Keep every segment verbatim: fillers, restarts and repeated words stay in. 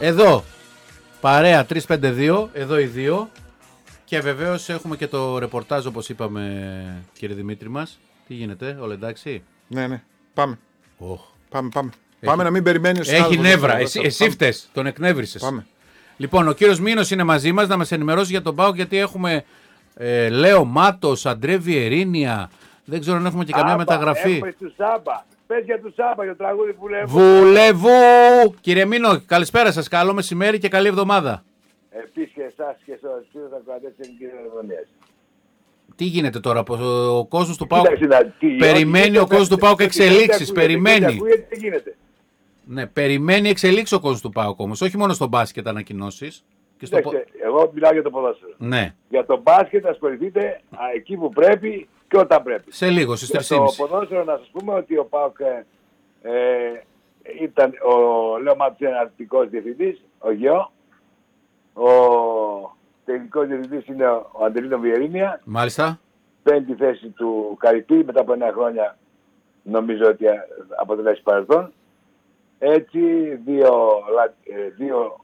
Εδώ, παρέα τρία πέντε δύο, εδώ οι δύο. Και βεβαίως έχουμε και το ρεπορτάζ, όπως είπαμε, κύριε Δημήτρη μας. Τι γίνεται, όλα εντάξει? Ναι, ναι, πάμε. Oh. Πάμε, πάμε. Έχει... Πάμε να μην περιμένει ο Έχει νεύρα, εσύ, εσύ φταίς, τον εκνεύρισες. Πάμε. Λοιπόν, ο κύριος Μήνος είναι μαζί μας να μας ενημερώσει για τον ΠΑΟΚ, γιατί έχουμε ε, Λέο Μάτος, Αντρέ Βιερίνια. Δεν ξέρω αν έχουμε και καμιά μεταγραφή. Έχουμε του Σάμπα. Πες για του Σάμπα, για το τραγούδι που λέμε. Βουλεύου! Κύριε Μήνο, καλησπέρα σας. Καλό μεσημέρι και καλή εβδομάδα. Επίσης και εσάς και στους φίλους θα κρατήσετε την κυρία Ερμονίας. Τι γίνεται τώρα, ο κόσμος του ΠΑΟΚ περιμένει, ο κόσμος του ΠΑΟΚ εξελίξεις, περιμένει. Τι γίνεται. Ναι, περιμένει εξελίξεις ο κόσμος του ΠΑΟΚ όμως, όχι μόνο στο μπάσκετ ανακοινώσεις. Στο... Εγώ μιλάω για το ποδόσφαιρο. Ναι. Για το μπάσκετ ασχοληθείτε εκεί που πρέπει και όταν πρέπει. Σε λίγο, στις τρεις και μισή. Για το ποδόσφαιρο να σας πούμε ότι ο ΠΑΟΚ ε, ήταν, ο Λέο Μάτος είναι αρκτικός διευθυντής, ο Γεώ. Ο τεχνικός διευθυντής είναι ο Αντελίνο Βιερίνια. Μάλιστα. Παίρνει τη θέση του Καρυπή μετά από ένα χρόνια, νομίζω ότι αποτελέσει παρελθόν. Έτσι δύο, δύο,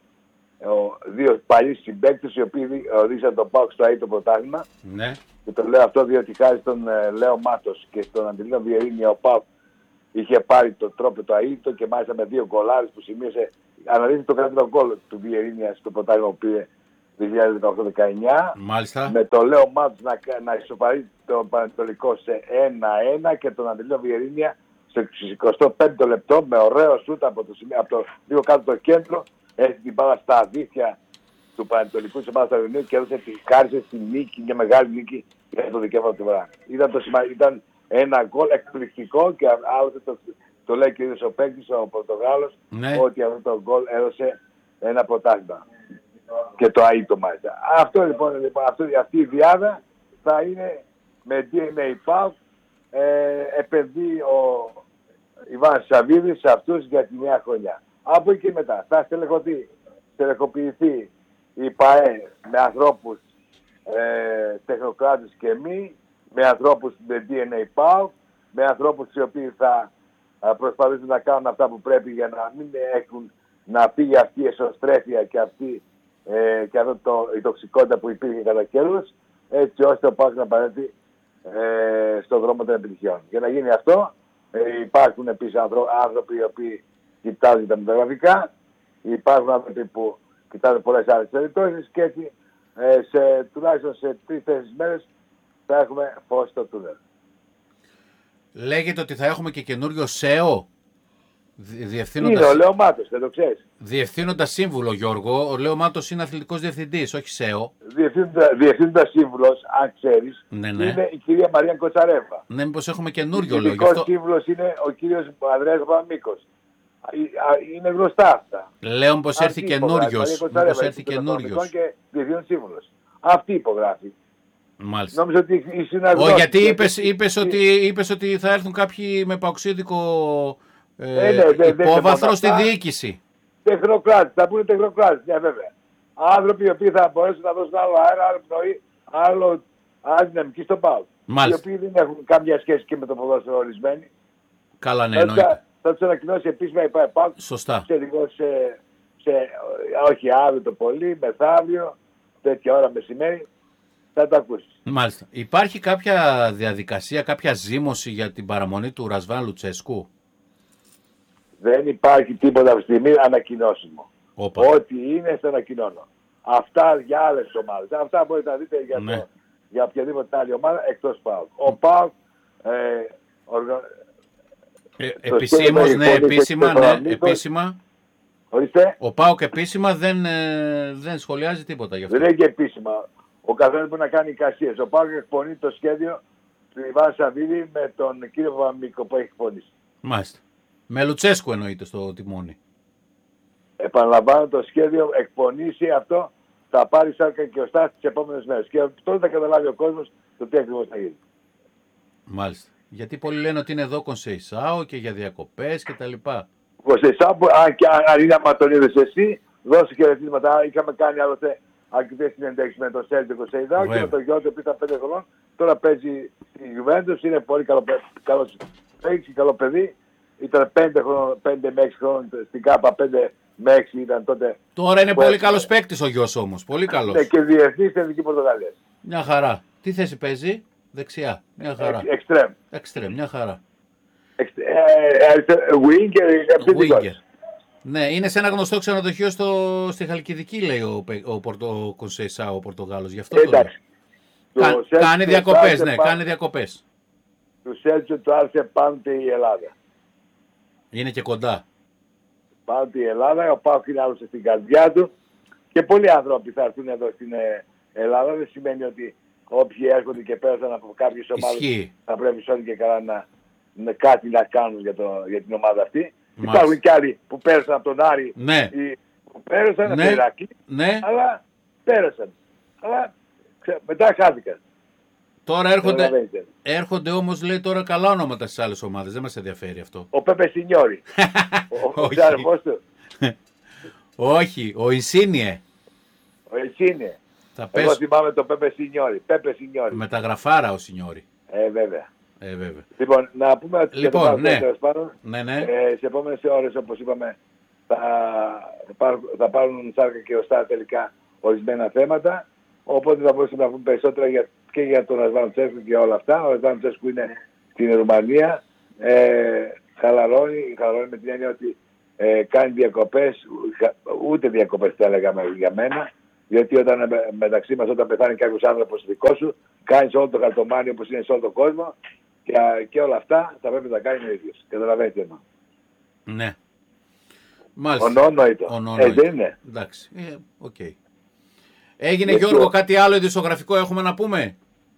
δύο παλιοί συμπαίκτες οι οποίοι οδήγησαν τον ΠΑΟΚ στο αίτητο πρωτάθλημα. Ναι. Και το λέω αυτό διότι χάρη στον Λέο Μάτος και στον Αντελίνο Βιερίνια ο ΠΑΟΚ είχε πάρει το τρόπο το αίτητο και μάλιστα με δύο γκολάρες που σημείωσε. Αναλύθηκε το καλύτερο γκολ του Βιερίνια στο πρωτάθλημα που πήρε δύο χιλιάδες δεκαοκτώ δεκαεννιά. Μάλιστα. Με το Λέο Μάτος να, να ισοπαρεί τον Πανετολικό σε ένα ένα και τον Αντελίνο Βιερίνια στο εικοστό πέμπτο λεπτό με ωραίο σούτ από το, από το λίγο κάτω το κέντρο. Έτσι την μπάλα στα αδίθια του Πανετολικού σε μπάλα στα και έδωσε τη χάρισε στη νίκη, μια μεγάλη νίκη για το δικαίωμα του Βρά. Ήταν, το, ήταν ένα γκολ εκπληκτικό και άλλωστε το, το λέει και ο ίδιος ο παίκτης, ο Πορτογάλος, ναι. Ότι αυτό το γκολ έδωσε ένα πρωτάθλημα. Και το αίτητο μάλιστα. Αυτό λοιπόν, λοιπόν αυτό, αυτή η διάδα θα είναι με ντι εν έι ΠΑΟΚ. Ε, επενδύει ο Ιβάν Σαββίδης σε αυτούς για τη νέα χρονιά. Από εκεί μετά θα στελεχωθεί, στελεχοποιηθεί η ΠΑΕ με ανθρώπους ε, τεχνοκράτες και μη, με ανθρώπους με ντι εν έι ΠΑΟΚ, με ανθρώπους οι οποίοι θα προσπαθήσουν να κάνουν αυτά που πρέπει για να μην έχουν να φύγει αυτή η εσωστρέφεια και αυτή ε, και αυτό το, η τοξικότητα που υπήρχε κατά καιρούς, έτσι ώστε ο ΠΑΟΚ να παρέλθει ε, στον δρόμο των επιτυχιών. Για να γίνει αυτό ε, υπάρχουν επίσης άνθρωποι οι οποίοι κοιτάζουν τα μεταγραφικά, υπάρχουν άνθρωποι που κοιτάζουν πολλές άλλες περιπτώσεις και έτσι ε, σε, τουλάχιστον σε τρεις-τέσσερις μέρες θα έχουμε φως στο τούνελ. Λέγεται ότι θα έχουμε και καινούριο ΣΕΟ. Διευθύνοντας... Είναι ο Λέο Μάτος, δεν το ξέρεις. Διευθύνοντα σύμβουλο, Γιώργο. Ο Λέο Μάτος είναι αθλητικός διευθυντής, όχι ΣΕΟ. Διευθύνοντα, διευθύνοντα σύμβουλος, αν ξέρεις, ναι, ναι. είναι η κυρία Μαρία Κοτσαρέβα. Ναι, μήπως έχουμε καινούριο, λέω. Διευθυντικός σύμβουλος είναι ο κύριος Ανδρέας Βαμίκος. Είναι γνωστά αυτά. Λέω πως έρθει καινούριος. Πως έρθει καινούριος. Και διευθύνων σύμβουλος. Αυτή υπογράφει. Μάλιστα. Νόμιζα ότι ήσουν αγνώστης. Ω, γιατί είπες, είπες, ότι, είπες ότι θα έρθουν κάποιοι με παοξίδικο ε, ε, ναι, δε, υπόβαθρο δε, στη διοίκηση. Τεχνοκράτες, θα πούνε τεχνοκράτες, ναι βέβαια. Άνθρωποι οι οποίοι θα μπορέσουν να δώσουν άλλο αέρα, άλλο πνοή, άλλο, άλλη δυναμική στον ΠΑΟΚ. Οι οποίοι δεν έχουν καμία σχέση και με το ποδόσφαιρο ορισμένοι. Καλά, ναι, εννοείται. Θα τους ανακοινώσει επίσημα η ΠΑΟΚ. Σωστά. Σε λίγο σε, σε, όχι αύριο το πολύ, μεθαύριο, τέτοια ώρα μεσημέρι. Θα το ακούσεις. Μάλιστα. Υπάρχει κάποια διαδικασία, κάποια ζήμωση για την παραμονή του Ρασβάν Λουτσέσκου? Δεν υπάρχει τίποτα αυτή τη στιγμή ανακοινώσιμο. Οπα. Ό,τι είναι, θα ανακοινώνω. Αυτά για άλλες ομάδες. Αυτά μπορείτε να δείτε για, ναι. το, για οποιαδήποτε άλλη ομάδα εκτός ΠΑΟΚ. Ο ΠΑΟΚ ε, οργα... ε, επισήμως, ναι, επίσημα, ναι, επίσημα. Ορίστε. Ο ΠΑΟΚ επίσημα δεν, ε, δεν σχολιάζει τίποτα γι' αυτό. Δεν έχει επίσημα. Ο καθένας μπορεί να κάνει εικασίες. Ο ΠΑΟΚ εκπονεί το σχέδιο του Ιβάν Σαββίδη με τον κύριο Βαμίκο που έχει εκπονήσει. Μάλιστα. Με Λουτσέσκου εννοείται στο τιμόνι. Επαναλαμβάνω, το σχέδιο εκπονήσει αυτό, θα πάρει σάρκα και οστά τις επόμενες μέρες. Και τότε θα καταλάβει ο κόσμος το τι ακριβώς θα γίνει. Μάλιστα. Γιατί πολλοί λένε ότι είναι εδώ Κονσεϊσάο και για διακοπές κτλ. Κονσεϊσάο, αν και αν είναι άμα τον είδες εσύ, δώσε χαιρετίσματα. Είχαμε κάνει άλλωστε αρκετές συνεντέξεις με τον Σέλτιο Κονσεϊσάο και με τον Γιώργο που ήταν πέντε χρονών. Τώρα παίζει στη Γιουβέντους, είναι πολύ καλό, καλό παίξει, καλό παιδί. ήταν πέντε με έξι χρόνια στην ΚΑΠΑ, πέντε με έξι ήταν τότε. Τώρα είναι πολύ καλός παίκτης ο γιος όμως. Πολύ καλός. Ναι, και διεθνής στην Εθνική Πορτογαλία. Μια χαρά. Τι θέση παίζει? Δεξιά. Μια χαρά. Εξτρέμ. Εξτρέμ. Μια χαρά. Winger. Ναι, είναι σε ένα γνωστό ξενοδοχείο στο, στη Χαλκιδική, λέει ο, ο, ο Κονσέισα, ο Πορτογάλος. Γι' αυτό εντάξει. το Κα, κάνει διακοπές, ναι, κάνει διακοπές. Του Σέλτσιο του άρεσε πάντοτε η Ελλάδα. Είναι και κοντά. Πάντοτε η Ελλάδα, ο Πάοκ είναι άλλωστε στην καρδιά του και πολλοί άνθρωποι θα έρθουν εδώ στην Ελλάδα. Δεν σημαίνει ότι όποιοι έρχονται και πέρασαν από κάποιες ομάδες θα πρέπει σε ό,τι και καλά να, να κάτι να κάνουν για, το, για την ομάδα αυτή. Μάλιστα. Υπάρχουν και άλλοι που πέρασαν από τον Άρη, ναι. που πέρασαν ναι. από τον Ηρακλή, ναι. αλλά πέρασαν. Αλλά ξέ, μετά χάθηκαν. Τώρα έρχονται, έρχονται όμως, λέει, τώρα καλά ονόματα στις άλλες ομάδες. Δεν μας ενδιαφέρει αυτό. Ο Πέπε Σινιόρι. ο ο ξάδερφός του. Όχι, ο Ινσίνιε. Ο Ινσίνιε. Θα Εγώ πες... θυμάμαι το Πέπε Σινιόρι. Πέπε Σινιόρι. Μεταγραφάρα ο Σινιόρι. Ε, βέβαια. Ε, βέβαια. Λοιπόν, να πούμε ότι λοιπόν, ναι. πάνω, ναι, ναι. Ε, σε επόμενες ώρες, όπως είπαμε, θα, θα, πάρουν, θα πάρουν σάρκα και οστά τελικά ορισμένα θέματα. Οπότε θα μπορούσαμε να πούμε περισσότερα για, και για τον Ασβάνο Τσέσκου και όλα αυτά. Ο Ασβάνο Τσέσκου είναι στην Ρουμανία. Ε, χαλαρώνει, χαλαρώνει με την έννοια ότι ε, κάνει διακοπές, ούτε διακοπές θα λέγαμε για μένα. Γιατί όταν με, μεταξύ μας, όταν πεθάνει κάποιος άνθρωπος δικό σου, κάνεις όλο το χαρτομάνι όπως είναι σε όλο τον κόσμο και, και όλα αυτά θα πρέπει να τα κάνει ο ίδιος. Καταλαβαίνετε εννοώ. Ναι. Μάλιστα. Ονόνοητο. Ε, δεν είναι. Εντάξει. Ε, okay. Έγινε και Γιώργο κάτι άλλο ειδησιογραφικό έχουμε να πούμε?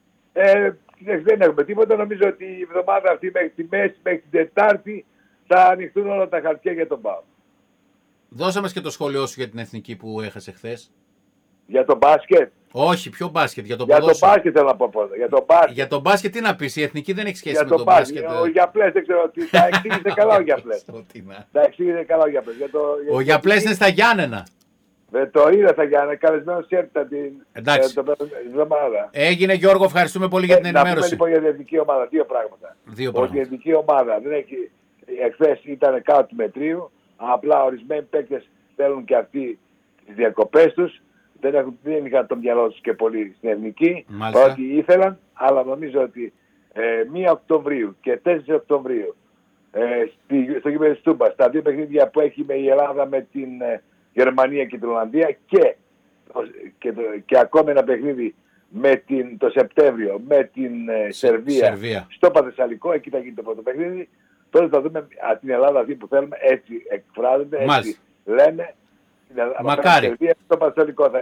Ε, δεν έχουμε τίποτα. Νομίζω ότι η εβδομάδα αυτή μέχρι τη μέση, μέχρι την Τετάρτη θα ανοιχτούν όλα τα χαρτιά για τον ΠΑΟΚ. Δώσε μας και το σχόλιο σου για την εθνική που έχασε χθες. Για το μπάσκετ. Όχι, ποιο μπάσκετ, για το για ποδόσφαιρο. Για το μπάσκετ θέλω να πω πρώτα. Για το μπάσκετ. Για το μπάσκετ τι να πεις, η εθνική δεν έχει σχέση για με το, το μπάσκετ. Ο Γιαπλές δεν ξέρω τι, θα εξήγησε καλά ο Γιαπλές. Θα εξήγησε καλά ο Γιαπλές. Για το, για ο Γιαπλές είναι στα Γιάννενα. Δεν το είδα στα Γιάννενα, καλεσμένος έρθα την εβδομάδα. Έγινε Γιώργο, ευχαριστούμε πολύ για την ενημέρωση. Να πούμε λοιπόν για την εθνική ομάδα δύο πράγματα. Δύο πράγματα. Ότι η εθνική ομάδα δεν έχει, εχθές ήταν κάτω του μετρίου, απλά ορισμένοι παίκτες θέλουν και αυτοί τις διακοπές τους. Δεν, έχουν, δεν είχαν το μυαλό τους και πολύ στην εθνική, ό,τι ήθελαν, αλλά νομίζω ότι ε, πρώτη Οκτωβρίου και τέσσερις Οκτωβρίου ε, στη, στο γήπεδο της Τούμπας, τα δύο παιχνίδια που έχει με η Ελλάδα με την ε, Γερμανία και την Ολλανδία και, και, το, και ακόμη ένα παιχνίδι με την, το Σεπτέμβριο με την ε, Σερβία, Σερβία στο Παθεσσαλικό, εκεί θα γίνει το πρώτο παιχνίδι. Τότε θα δούμε α, την Ελλάδα αυτή που θέλουμε, έτσι εκφράζονται, έτσι Μάλιστα. λένε. Μακάρι. Στο Παθεσσαλικό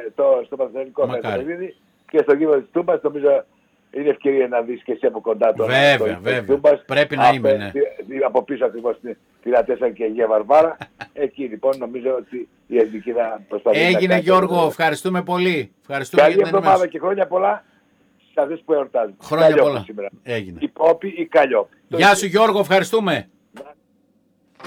θα είναι και στο γήπεδο της Τούμπας νομίζω είναι ευκαιρία να δεις και εσύ από κοντά το βέβαια, βέβαια. Τούμπας, πρέπει να είμαι, ναι. Από πίσω ακριβώς την Ατέσσα και η Αγία Βαρβάρα. Εκεί λοιπόν νομίζω ότι η εθνική θα προσπαθήσει. Έγινε Γιώργο, ευχαριστούμε πολύ. Ευχαριστούμε καλή εβδομάδα και χρόνια πολλά σε αυτές που εορτάζουν. Χρόνια πολλά. Σήμερα. Έγινε. Η Πόπη, η Καλλιόπη. Γεια σου Γιώργο, ευχαριστούμε.